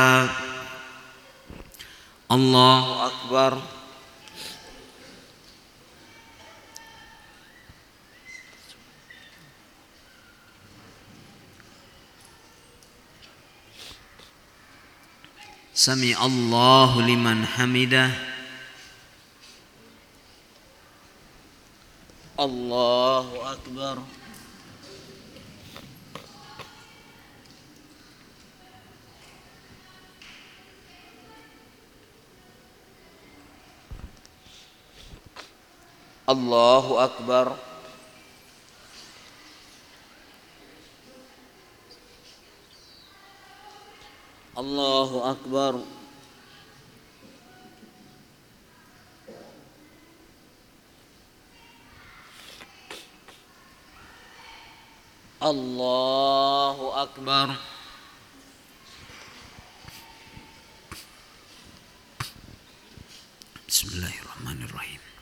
Allahu Akbar. Sami Allahu liman hamidah. Allahu Akbar. Allahu Akbar. Allahu Akbar. Allahu Akbar. Bismillahirrahmanirrahim.